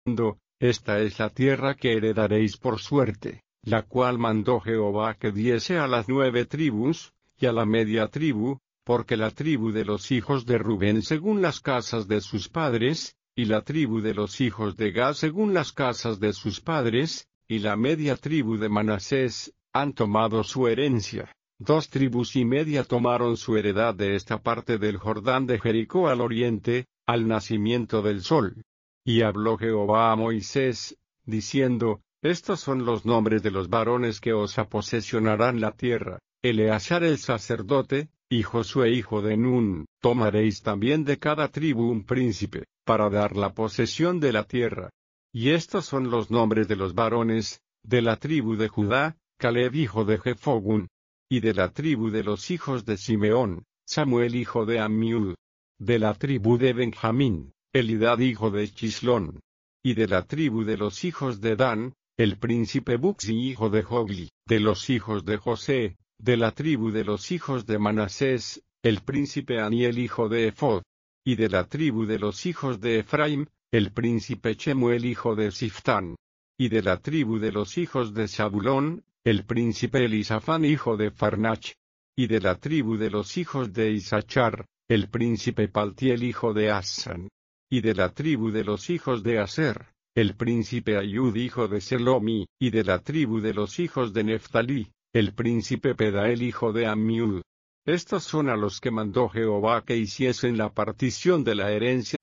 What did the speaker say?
esta es la tierra que heredaréis por suerte, la cual mandó Jehová que diese a las 9 tribus, y a la media tribu, porque la tribu de los hijos de Rubén según las casas de sus padres, y la tribu de los hijos de Gad según las casas de sus padres, y la media tribu de Manasés, han tomado su herencia. 2 tribus y media tomaron su heredad de esta parte del Jordán de Jericó al oriente, al nacimiento del sol. Y habló Jehová a Moisés, diciendo, estos son los nombres de los varones que os aposesionarán la tierra, Eleazar el sacerdote, y Josué hijo de Nun. Tomaréis también de cada tribu un príncipe, para dar la posesión de la tierra. Y estos son los nombres de los varones, de la tribu de Judá, Caleb hijo de Jefogun. Y de la tribu de los hijos de Simeón, Samuel hijo de Amiud. De la tribu de Benjamín, Elidad hijo de Chislón. Y de la tribu de los hijos de Dan, el príncipe Buzi hijo de Jogli. De los hijos de José, de la tribu de los hijos de Manasés, el príncipe Aniel hijo de Ephod. Y de la tribu de los hijos de Efraim, el príncipe Chemuel hijo de Siftán. Y de la tribu de los hijos de Zabulón, el príncipe Elisafán hijo de Farnach. Y de la tribu de los hijos de Isachar, el príncipe Paltiel hijo de Asan. Y de la tribu de los hijos de Aser, el príncipe Ayud hijo de Selomi. Y de la tribu de los hijos de Neftalí, el príncipe Pedael hijo de Amiud. Estos son a los que mandó Jehová que hiciesen la partición de la herencia